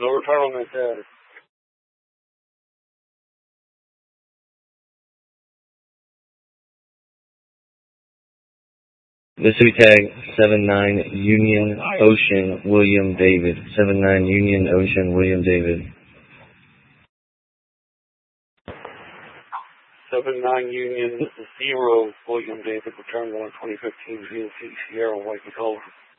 No return on that data. This will be tag 79 Union Ocean William David. 79 Union Ocean William David. 79 Union 0 William David, return 1 2015 GLC Sierra White Golf.